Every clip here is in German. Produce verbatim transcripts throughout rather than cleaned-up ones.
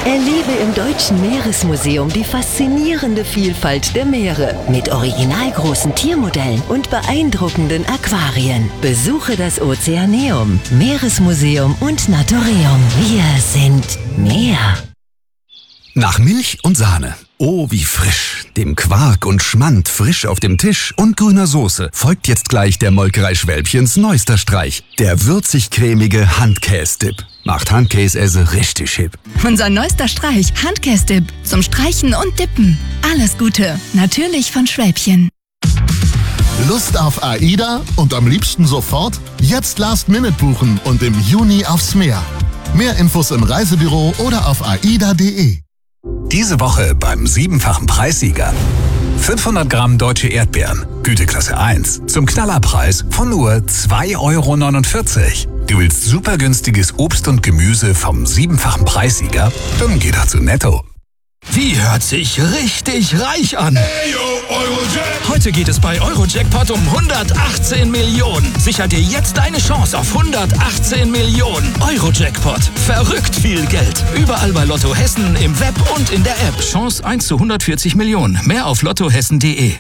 Erlebe im Deutschen Meeresmuseum die faszinierende Vielfalt der Meere mit originalgroßen Tiermodellen und beeindruckenden Aquarien. Besuche das Ozeaneum, Meeresmuseum und Naturium. Wir sind Meer. Nach Milch und Sahne. Oh, wie frisch. Dem Quark und Schmand frisch auf dem Tisch und grüner Soße folgt jetzt gleich der Molkerei Schwälbchens neuester Streich. Der würzig-cremige Handkäse-Dip. Macht Handkäse richtig hip. Unser neuester Streich, Handkäse-Dip. Zum Streichen und Dippen. Alles Gute. Natürlich von Schwälbchen. Lust auf AIDA und am liebsten sofort? Jetzt Last Minute buchen und im Juni aufs Meer. Mehr Infos im Reisebüro oder auf aida punkt de. Diese Woche beim siebenfachen Preissieger. fünfhundert Gramm deutsche Erdbeeren, Güteklasse eins, zum Knallerpreis von nur zwei Euro neunundvierzig. Du willst super günstiges Obst und Gemüse vom siebenfachen Preissieger? Dann geh doch zu Netto. Wie hört sich richtig reich an? Hey, yo, Eurojack. Heute geht es bei Eurojackpot um hundertachtzehn Millionen. Sicher dir jetzt deine Chance auf hundertachtzehn Millionen. Eurojackpot. Verrückt viel Geld. Überall bei Lotto Hessen, im Web und in der App. Chance eins zu hundertvierzig Millionen. Mehr auf lottohessen punkt de.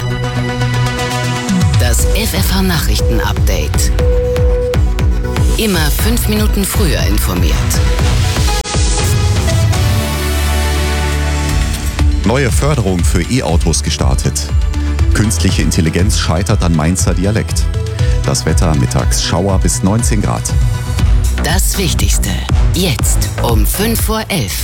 Das F F H-Nachrichten-Update. Immer fünf Minuten früher informiert. Neue Förderung für E-Autos gestartet. Künstliche Intelligenz scheitert an Mainzer Dialekt. Das Wetter mittags Schauer bis neunzehn Grad. Das Wichtigste. Jetzt um fünf vor elf.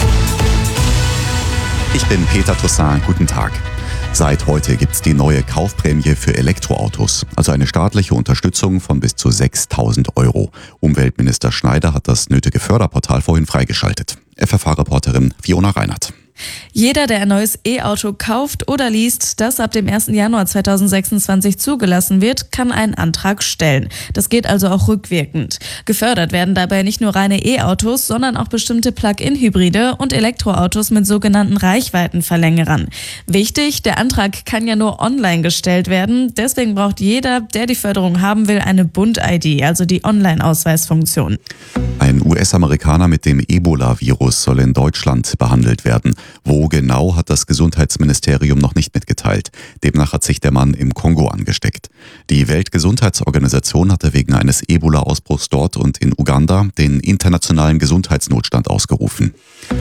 Ich bin Peter Toussaint. Guten Tag. Seit heute gibt's die neue Kaufprämie für Elektroautos, also eine staatliche Unterstützung von bis zu sechstausend Euro. Umweltminister Schneider hat das nötige Förderportal vorhin freigeschaltet. F F H-Reporterin Fiona Reinhardt. Jeder, der ein neues E-Auto kauft oder liest, das ab dem ersten Januar zweitausendsechsundzwanzig zugelassen wird, kann einen Antrag stellen. Das geht also auch rückwirkend. Gefördert werden dabei nicht nur reine E-Autos, sondern auch bestimmte Plug-in-Hybride und Elektroautos mit sogenannten Reichweitenverlängerern. Wichtig, der Antrag kann ja nur online gestellt werden. Deswegen braucht jeder, der die Förderung haben will, eine Bund-I D, also die Online-Ausweisfunktion. Ein U S-Amerikaner mit dem Ebola-Virus soll in Deutschland behandelt werden. Wo genau, hat das Gesundheitsministerium noch nicht mitgeteilt. Demnach hat sich der Mann im Kongo angesteckt. Die Weltgesundheitsorganisation hatte wegen eines Ebola-Ausbruchs dort und in Uganda den internationalen Gesundheitsnotstand ausgerufen.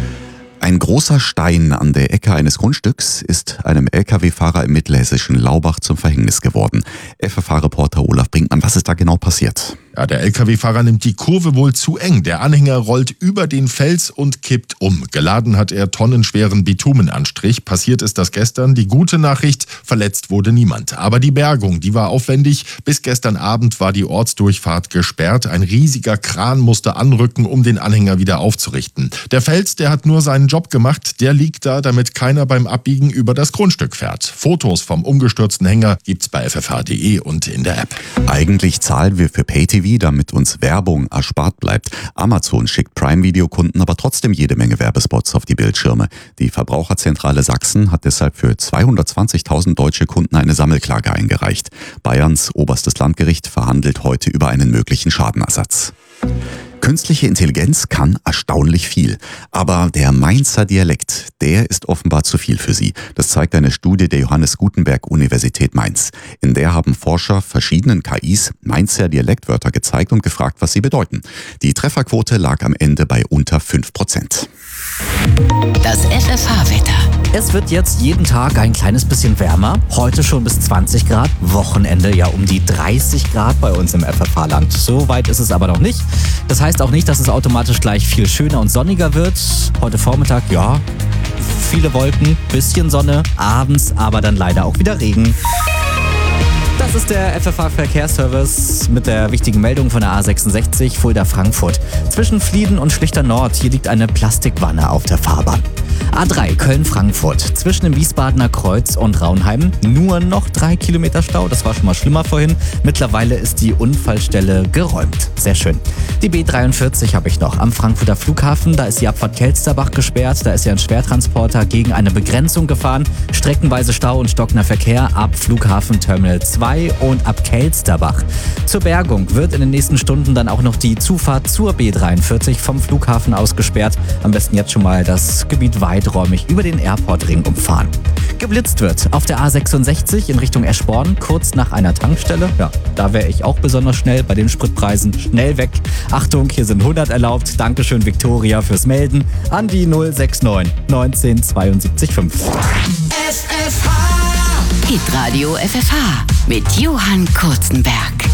Ein großer Stein an der Ecke eines Grundstücks ist einem L K W-Fahrer im mittelhessischen Laubach zum Verhängnis geworden. F F H-Reporter Olaf Brinkmann, was ist da genau passiert? Ja, der L K W-Fahrer nimmt die Kurve wohl zu eng. Der Anhänger rollt über den Fels und kippt um. Geladen hat er tonnenschweren Bitumenanstrich. Passiert ist das gestern. Die gute Nachricht, verletzt wurde niemand. Aber die Bergung, die war aufwendig. Bis gestern Abend war die Ortsdurchfahrt gesperrt. Ein riesiger Kran musste anrücken, um den Anhänger wieder aufzurichten. Der Fels, der hat nur seinen Job gemacht. Der liegt da, damit keiner beim Abbiegen über das Grundstück fährt. Fotos vom umgestürzten Hänger gibt's bei f f h punkt de und in der App. Eigentlich zahlen wir für Pay-T V, damit uns Werbung erspart bleibt. Amazon schickt Prime-Video-Kunden aber trotzdem jede Menge Werbespots auf die Bildschirme. Die Verbraucherzentrale Sachsen hat deshalb für zweihundertzwanzigtausend deutsche Kunden eine Sammelklage eingereicht. Bayerns oberstes Landgericht verhandelt heute über einen möglichen Schadenersatz. Künstliche Intelligenz kann erstaunlich viel. Aber der Mainzer Dialekt, der ist offenbar zu viel für sie. Das zeigt eine Studie der Johannes Gutenberg Universität Mainz. In der haben Forscher verschiedenen K Is Mainzer Dialektwörter gezeigt und gefragt, was sie bedeuten. Die Trefferquote lag am Ende bei unter fünf Prozent. Das F F H-Wetter. Es wird jetzt jeden Tag ein kleines bisschen wärmer. Heute schon bis zwanzig Grad. Wochenende ja um die dreißig Grad bei uns im F F H-Land. So weit ist es aber noch nicht. Das heißt auch nicht, dass es automatisch gleich viel schöner und sonniger wird. Heute Vormittag, ja, viele Wolken, bisschen Sonne. Abends aber dann leider auch wieder Regen. Das ist der F F H-Verkehrsservice mit der wichtigen Meldung von der A sechsundsechzig Fulda-Frankfurt. Zwischen Flieden und Schlichter Nord, hier liegt eine Plastikwanne auf der Fahrbahn. A drei Köln-Frankfurt, zwischen dem Wiesbadener Kreuz und Raunheim nur noch drei Kilometer Stau. Das war schon mal schlimmer vorhin. Mittlerweile ist die Unfallstelle geräumt. Sehr schön. Die B dreiundvierzig habe ich noch am Frankfurter Flughafen. Da ist die Abfahrt Kelsterbach gesperrt. Da ist ja ein Schwertransporter gegen eine Begrenzung gefahren. Streckenweise Stau und stockender Verkehr ab Flughafen Terminal zwei. Neu und ab Kelsterbach. Zur Bergung wird in den nächsten Stunden dann auch noch die Zufahrt zur B dreiundvierzig vom Flughafen aus gesperrt. Am besten jetzt schon mal das Gebiet weiträumig über den Airportring umfahren. Geblitzt wird auf der A sechsundsechzig in Richtung Eschborn, kurz nach einer Tankstelle. Ja, da wäre ich auch besonders schnell bei den Spritpreisen. Schnell weg. Achtung, hier sind hundert erlaubt. Dankeschön, Viktoria, fürs Melden. An die null sechs neun neunzehn zweiundsiebzig fünf. F F H. Hitradio F F H mit Johann Kurzenberg.